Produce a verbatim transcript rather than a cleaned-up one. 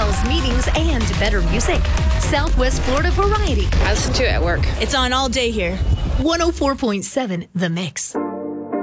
emails, meetings, and better music. Southwest Florida Variety. I listen to it at work. It's on all day here. one oh four point seven The Mix.